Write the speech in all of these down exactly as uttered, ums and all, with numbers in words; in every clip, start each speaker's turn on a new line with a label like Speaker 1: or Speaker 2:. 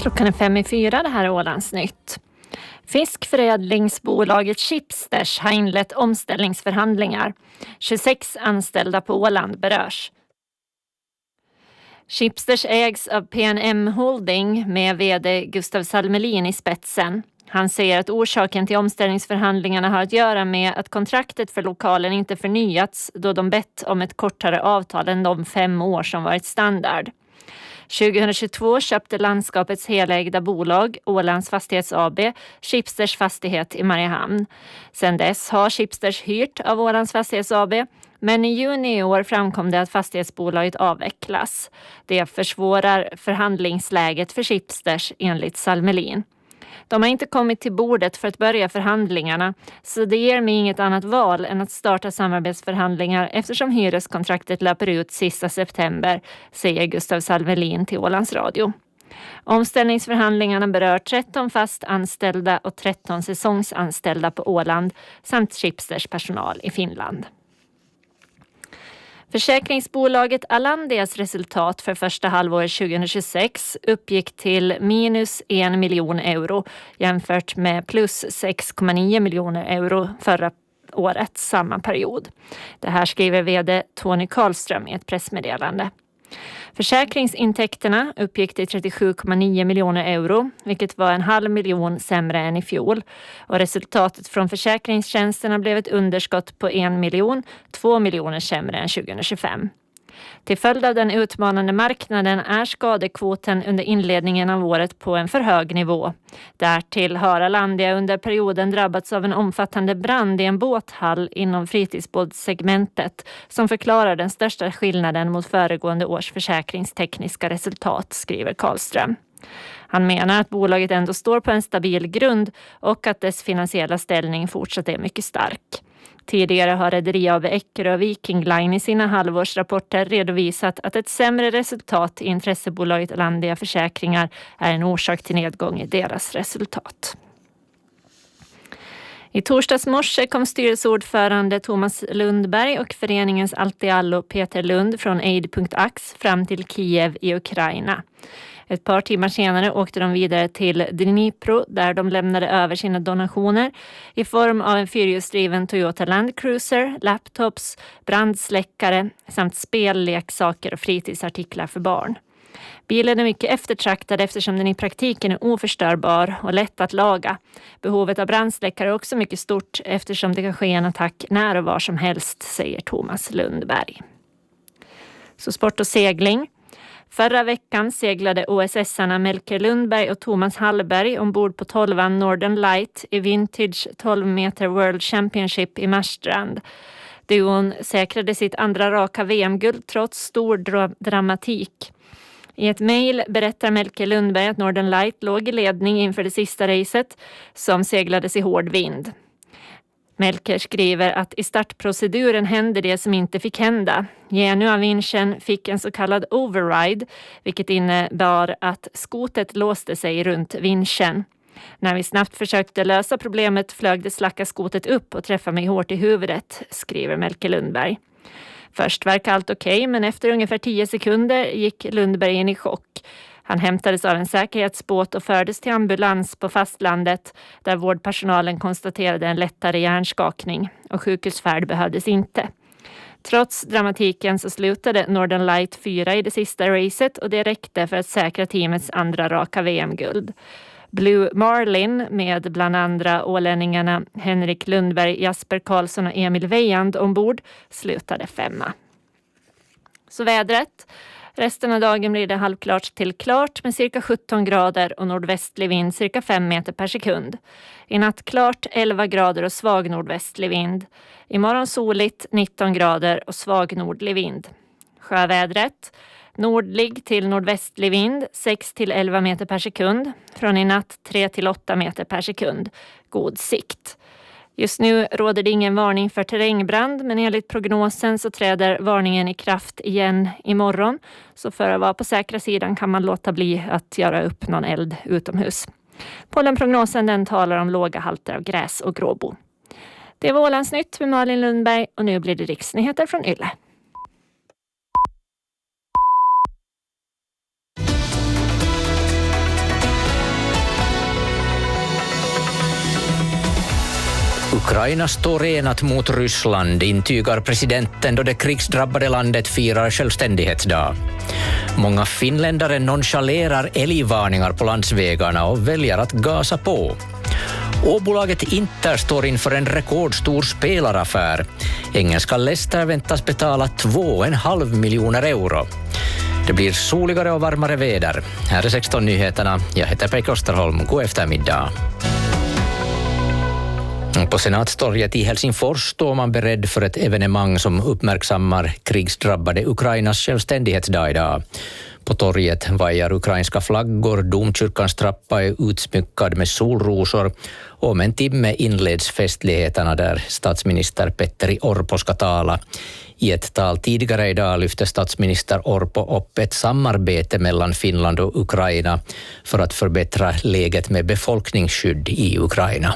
Speaker 1: Klockan är fem i fyra, det här är Ålandsnytt. Fiskförädlingsbolaget Schibsters har inlett omställningsförhandlingar. tjugosex anställda på Åland berörs. Schibsters ägs av P N M Holding med vd Gustav Salmelin i spetsen. Han säger att orsaken till omställningsförhandlingarna har att göra med att kontraktet för lokalen inte förnyats då de bett om ett kortare avtal än de fem år som varit standard. tjugohundratjugotvå köpte landskapets helägda bolag Ålands Fastighets A B Schibsters fastighet i Mariehamn. Sedan dess har Schibsters hyrt av Ålands Fastighets A B, men i juni i år framkom det att fastighetsbolaget avvecklas. Det försvårar förhandlingsläget för Schibsters enligt Salmelin. De har inte kommit till bordet för att börja förhandlingarna, så det ger mig inget annat val än att starta samarbetsförhandlingar eftersom hyreskontraktet löper ut sista september, säger Gustav Salmelin till Ålands Radio. Omställningsförhandlingarna berör tretton fast anställda och tretton säsongsanställda på Åland samt Schibsters personal i Finland. Försäkringsbolaget Alandias resultat för första halvåret tjugohundratjugosex uppgick till minus en miljon euro jämfört med plus sex komma nio miljoner euro förra året samma period. Det här skriver vd Tony Karlström i ett pressmeddelande. Försäkringsintäkterna uppgick till trettiosju komma nio miljoner euro, vilket var en halv miljon sämre än i fjol. Och resultatet från försäkringstjänsterna blev ett underskott på en miljon, två miljoner sämre än tjugohundratjugofem. Till följd av den utmanande marknaden är skadekvoten under inledningen av året på en för hög nivå. Därtill har Alandia under perioden drabbats av en omfattande brand i en båthall inom fritidsbåtssegmentet som förklarar den största skillnaden mot föregående års försäkringstekniska resultat, skriver Karlström. Han menar att bolaget ändå står på en stabil grund och att dess finansiella ställning fortsatt är mycket stark. Tidigare har Rederi A B Eckerö och Viking Line i sina halvårsrapporter redovisat att ett sämre resultat i intressebolaget Alandia Försäkringar är en orsak till nedgång i deras resultat. I torsdags morse kom styrelseordförande Thomas Lundberg och föreningens Allt-i-allo Peter Lund från aid punkt ax fram till Kiev i Ukraina. Ett par timmar senare åkte de vidare till Dnipro där de lämnade över sina donationer i form av en fyrhjulsdriven Toyota Land Cruiser, laptops, brandsläckare samt spel, leksaker och fritidsartiklar för barn. Bilen är mycket eftertraktad eftersom den i praktiken är oförstörbar och lätt att laga. Behovet av brandsläckare är också mycket stort eftersom det kan ske en attack när och var som helst, säger Thomas Lundberg. Så sport och segling. Förra veckan seglade O S S-arna Melker Lundberg och Thomas Hallberg ombord på tolvan Northern Light i Vintage tolv meter World Championship i Marstrand. Duon säkrade sitt andra raka V M-guld trots stor dra- dramatik. I ett mejl berättar Melker Lundberg att Northern Light låg i ledning inför det sista racet som seglades i hård vind. Melker skriver att i startproceduren hände det som inte fick hända. Genua vinschen fick en så kallad override, vilket innebar att skotet låste sig runt vinschen. När vi snabbt försökte lösa problemet flög det slacka skotet upp och träffade mig hårt i huvudet, skriver Melker Lundberg. Först verkar allt okej, men efter ungefär tio sekunder gick Lundberg in i chock. Han hämtades av en säkerhetsbåt och fördes till ambulans på fastlandet där vårdpersonalen konstaterade en lättare hjärnskakning och sjukhusfärd behövdes inte. Trots dramatiken så slutade Northern Light fyra i det sista racet och det räckte för att säkra teamets andra raka V M-guld. Blue Marlin med bland andra ålänningarna Henrik Lundberg, Jasper Karlsson och Emil Weyand ombord slutade femma. Så vädret. Resten av dagen blir det halvklart till klart med cirka sjutton grader och nordvästlig vind cirka fem meter per sekund. I natt klart elva grader och svag nordvästlig vind. Imorgon soligt nitton grader och svag nordlig vind. Sjövädret. Nordlig till nordvästlig vind sex till elva meter per sekund. Från i natt tre till åtta meter per sekund. God sikt. Just nu råder det ingen varning för terrängbrand, men enligt prognosen så träder varningen i kraft igen imorgon. Så för att vara på säkra sidan kan man låta bli att göra upp någon eld utomhus. Pollenprognosen den talar om låga halter av gräs och gråbo. Det var Ålandsnytt med Malin Lundberg och nu blir det riksnyheter från Yle.
Speaker 2: Ukraina står enat mot Ryssland, intygar presidenten då det krigsdrabbade landet firar självständighetsdag. Många finländare nonchalerar älgvarningar på landsvägarna och väljer att gasa på. Och bolaget Inter står inför en rekordstor spelaraffär. Engelska Leicester väntas betala två och en halv miljoner euro. Det blir soligare och varmare väder. Här är sexton nyheterna. Jag heter Pekka Osterholm. God eftermiddag. På Senatstorget i Helsingfors står man beredd för ett evenemang som uppmärksammar krigsdrabbade Ukrainas självständighetsdag idag. På torget vajar ukrainska flaggor, domkyrkans trappa är utsmyckad med solrosor och om en timme inleds festligheterna där statsminister Petteri Orpo ska tala. I ett tal tidigare idag lyfte statsminister Orpo upp ett samarbete mellan Finland och Ukraina för att förbättra läget med befolkningsskydd i Ukraina.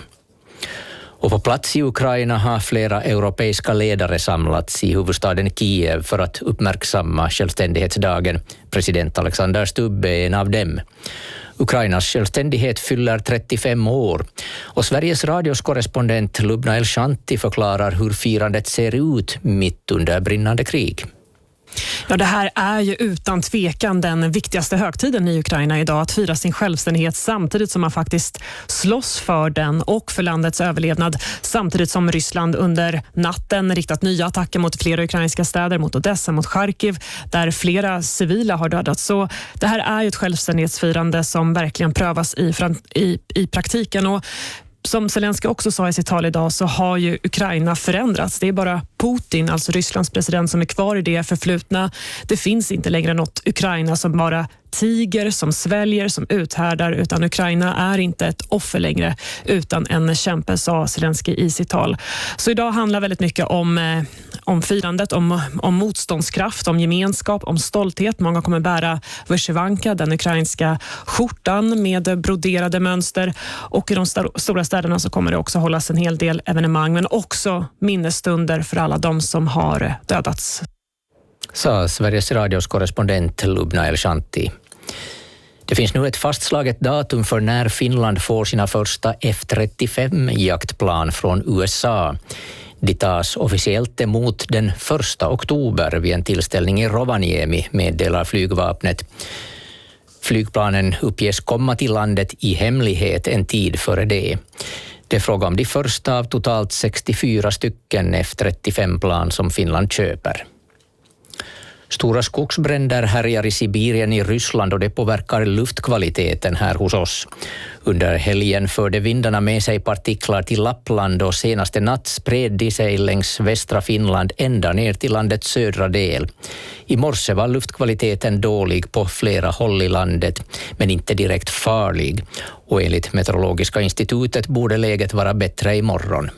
Speaker 2: Och på plats i Ukraina har flera europeiska ledare samlats i huvudstaden Kiev för att uppmärksamma självständighetsdagen. President Alexander Stubb är en av dem. Ukrainas självständighet fyller trettiofem år och Sveriges radios korrespondent Lubna El-Shanti förklarar hur firandet ser ut mitt under brinnande krig.
Speaker 3: Ja, det här är ju utan tvekan den viktigaste högtiden i Ukraina idag, att fira sin självständighet samtidigt som man faktiskt slåss för den och för landets överlevnad, samtidigt som Ryssland under natten riktat nya attacker mot flera ukrainska städer, mot Odessa, mot Charkiv, där flera civila har dödats. Så det här är ju ett självständighetsfirande som verkligen prövas i, i, i praktiken. Och som Zelensky också sa i sitt tal idag så har ju Ukraina förändrats. Det är bara Putin, alltså Rysslands president, som är kvar i det förflutna. Det finns inte längre något Ukraina som bara tiger, som sväljer, som uthärdar, utan Ukraina är inte ett offer längre utan en kämpe, sa Zelensky i sitt tal. Så idag handlar väldigt mycket om, om firandet, om, om motståndskraft, om gemenskap, om stolthet. Många kommer bära vyshyvanka, den ukrainska skjortan med broderade mönster, och i de st- stora städerna så kommer det också hållas en hel del evenemang, men också minnesstunder för alla de som har dödats.
Speaker 2: Sa Sveriges radios korrespondent Lubna El-Shanti. Det finns nu ett fastslaget datum för när Finland får sina första F trettiofem-jaktplan från U S A. De tas officiellt emot den första oktober vid en tillställning i Rovaniemi, meddelar flygvapnet. Flygplanen uppges komma till landet i hemlighet en tid före det. Det är fråga om de första av totalt sextiofyra stycken F trettiofem-plan som Finland köper. Stora skogsbränder härjar i Sibirien i Ryssland och det påverkar luftkvaliteten här hos oss. Under helgen förde vindarna med sig partiklar till Lappland och senaste natt spred de sig längs västra Finland ända ner till landets södra del. I morse var luftkvaliteten dålig på flera håll i landet, men inte direkt farlig. Och enligt Meteorologiska institutet borde läget vara bättre imorgon.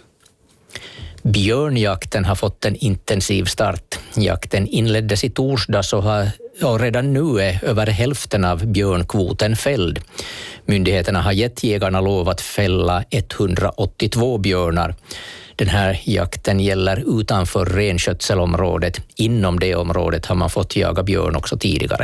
Speaker 2: Björnjakten har fått en intensiv start. Jakten inleddes i torsdags och, har, och redan nu är över hälften av björnkvoten fälld. Myndigheterna har gett jägarna lov att fälla etthundraåttiotvå björnar. Den här jakten gäller utanför renskötselområdet. Inom det området har man fått jaga björn också tidigare.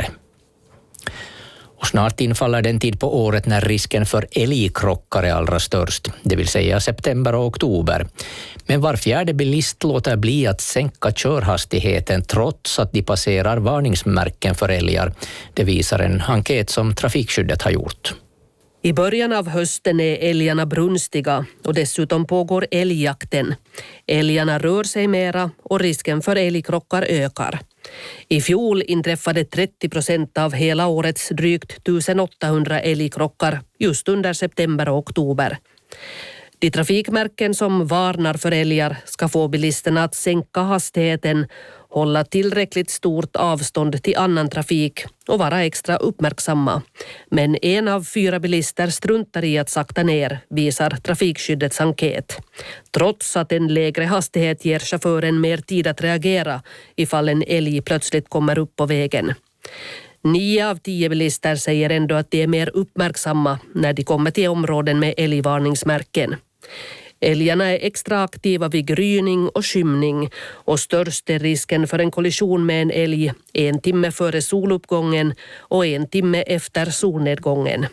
Speaker 2: Och snart infaller den tid på året när risken för älgkrockar är allra störst, det vill säga september och oktober. Men var fjärde bilist låter bli att sänka körhastigheten trots att de passerar varningsmärken för älgar. Det visar en enkät som Trafikskyddet har gjort.
Speaker 4: I början av hösten är älgarna brunstiga och dessutom pågår älgjakten. Älgarna rör sig mera och risken för älgkrockar ökar. I fjol inträffade trettio procent av hela årets drygt tusenåttahundra älgkrockar just under september och oktober. De trafikmärken som varnar för älgar ska få bilisterna att sänka hastigheten, hålla tillräckligt stort avstånd till annan trafik och vara extra uppmärksamma. Men en av fyra bilister struntar i att sakta ner, visar Trafikskyddets enkät. Trots att en lägre hastighet ger chauffören mer tid att reagera ifall en älg plötsligt kommer upp på vägen. Nio av tio bilister säger ändå att de är mer uppmärksamma när de kommer till områden med älgvarningsmärken. Älgarna är extra aktiva vid gryning och skymning och störst är risken för en kollision med en älg en timme före soluppgången och en timme efter solnedgången.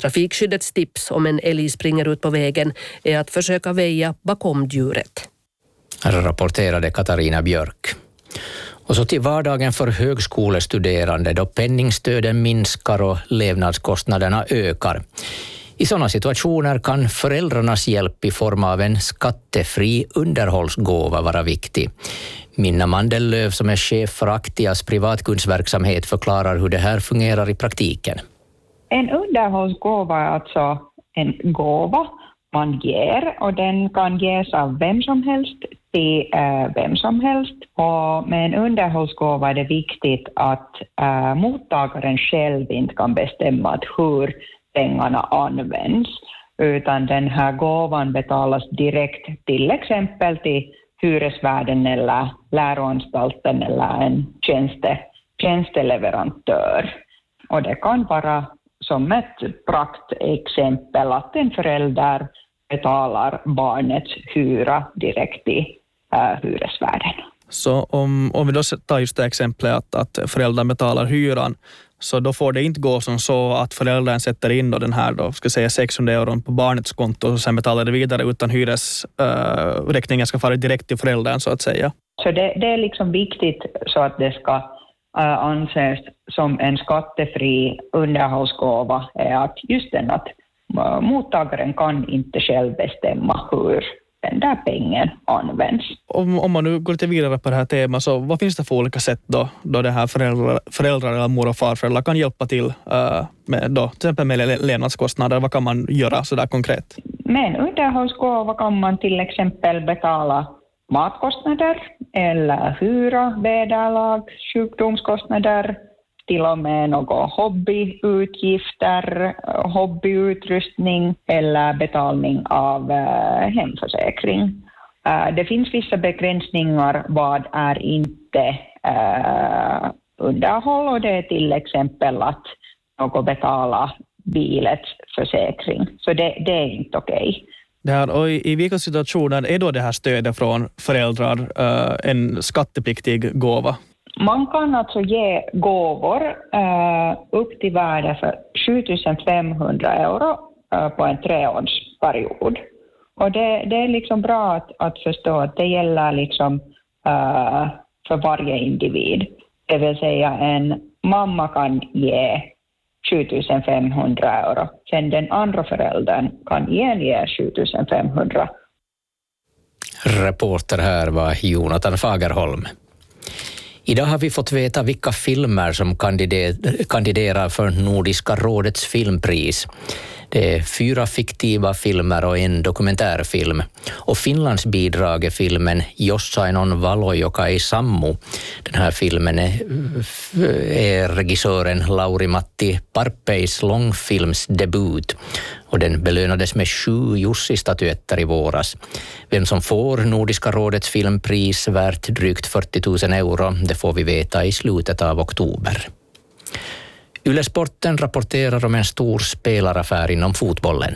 Speaker 4: Trafikskyddets tips om en älg springer ut på vägen är att försöka väja bakom djuret.
Speaker 2: Rapporterade Katarina Björk. Och så till vardagen för högskolestuderande då penningstöden minskar och levnadskostnaderna ökar. I sådana situationer kan föräldrarnas hjälp i form av en skattefri underhållsgåva vara viktig. Minna Mandellöv som är chef för Aktias privatkundsverksamhet förklarar hur det här fungerar i praktiken.
Speaker 5: En underhållsgåva är alltså en gåva man ger och den kan ges av vem som helst till äh, vem som helst. Och med en underhållsgåva är det viktigt att äh, mottagaren själv inte kan bestämma att hur pengarna används, utan den här gåvan betalas direkt till exempel till hyresvärden eller läroanstalten eller en tjänste, tjänsteleverantör. Och det kan vara som ett praktexempel att en förälder betalar barnets hyra direkt till äh, hyresvärden.
Speaker 6: Så om, om vi då tar just det exemplet att, att föräldern betalar hyran, så då får det inte gå som så att föräldern sätter in då den här då, ska säga sexhundra euro på barnets konto och sen betalar det vidare utan hyresräkningen äh, ska fara direkt till föräldern så att säga.
Speaker 5: Så det, det är liksom viktigt så att det ska äh, anses som en skattefri underhållsgåva är att just den att äh, mottagaren kan inte själv bestämma hur den där pengen används.
Speaker 6: Om, om man nu går lite vidare på det här temat, så vad finns det för olika sätt då, då det här föräldrar, föräldrar eller mor- och farföräldrar kan hjälpa till uh, med då, till exempel med levnadskostnader? Vad kan man göra så där konkret?
Speaker 5: Med en underhållsgåva kan man till exempel betala matkostnader eller hyra, vederlag, sjukdomskostnader, till och med några hobbyutgifter, hobbyutrustning eller betalning av äh, hemförsäkring. Äh, det finns vissa begränsningar vad är inte äh, underhåll, och det är till exempel att något betala bilets försäkring. Så det, det är inte okej.
Speaker 6: Det här, och i, i vilka situationer är då det här stödet från föräldrar äh, en skattepliktig gåva?
Speaker 5: Man kan alltså ge gåvor uh, upp till värde för sjutusen femhundra euro uh, på en treårsperiod. Och det, det är liksom bra att, att förstå att det gäller liksom, uh, för varje individ. Det vill säga en mamma kan ge sjutusen femhundra euro. Sen den andra föräldern kan igen ge sjutusen femhundra.
Speaker 2: Reporter här var Jonathan Fagerholm. Idag har vi fått veta vilka filmer som kandiderar för Nordiska rådets filmpris. Det är fyra fiktiva filmer och en dokumentärfilm. Och Finlands bidrag är filmen Jossain valo, joka ei sammu. Den här filmen är, är regissören Lauri-Matti Parpeis långfilmsdebut. Och den belönades med sju Jussi-statyetter i våras. Vem som får Nordiska rådets filmpris värt drygt fyrtio tusen euro, det får vi veta i slutet av oktober. Yle Sporten rapporterar om en stor spelaraffär inom fotbollen.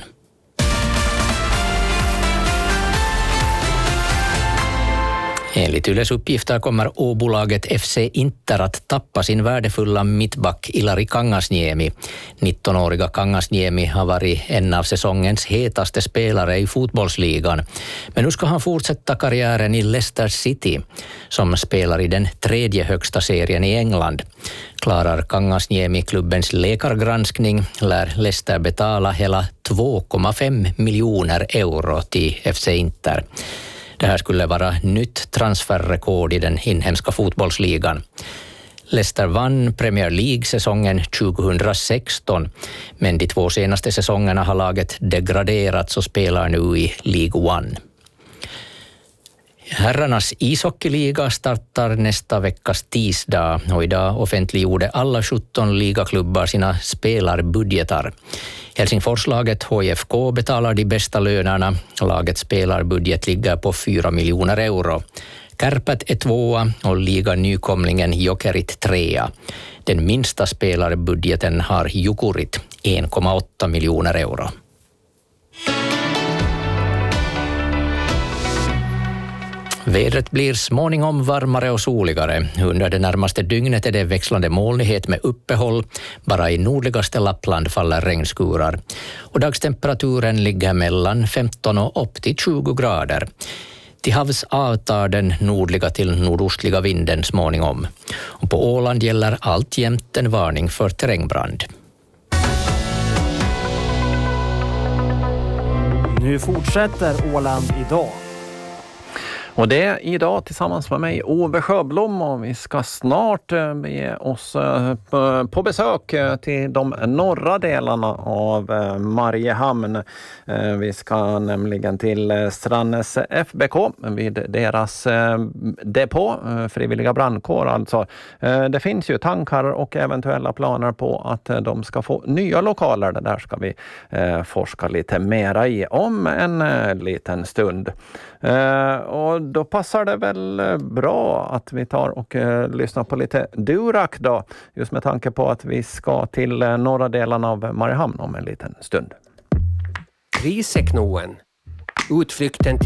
Speaker 2: Enligt Yles uppgifter kommer Åbolaget F C Inter att tappa sin värdefulla mittback Ilari Kangasniemi. nittonåriga Kangasniemi har varit en av säsongens hetaste spelare i fotbollsligan. Men nu ska han fortsätta karriären i Leicester City, som spelar i den tredje högsta serien i England. Klarar Kangasniemi klubbens läkargranskning lär Leicester betala hela två komma fem miljoner euro till F C Inter. Det här skulle vara nytt transferrekord i den inhemska fotbollsligan. Leicester vann Premier League-säsongen tjugohundrasexton, men de två senaste säsongerna har laget degraderats och spelar nu i League One. Herrarnas ishockeyliga startar nästa veckas tisdag och idag offentliggjorde alla sjutton ligaklubbar sina spelarbudgetar. Helsingforslaget H I F K betalar de bästa lönerna. Lagets spelarbudget ligger på fyra miljoner euro. Kärpät är tvåa och liga-nykomlingen Jokerit trea. Den minsta spelarbudgeten har Jukurit, en komma åtta miljoner euro. Vädret blir småningom varmare och soligare. Under det närmaste dygnet är det växlande molnighet med uppehåll. Bara i nordligaste Lappland faller regnskurar. Och dagstemperaturen ligger mellan femton och upp till tjugo grader. Till havs avtar den nordliga till nordostliga vinden småningom. Och på Åland gäller alltjämt en varning för terrängbrand.
Speaker 7: Nu fortsätter Åland idag.
Speaker 8: Och det idag tillsammans med mig Ove Sjöblom, och vi ska snart bege oss på besök till de norra delarna av Mariehamn. Vi ska nämligen till Strannäs F B K vid deras depå, frivilliga brandkår alltså. Det finns ju tankar och eventuella planer på att de ska få nya lokaler. Det där ska vi forska lite mera i om en liten stund. Och då passar det väl bra att vi tar och uh, lyssnar på lite Durak då, just med tanke på att vi ska till uh, norra delarna av Mariehamn om en liten stund.
Speaker 9: Riseknoen. Utflykten till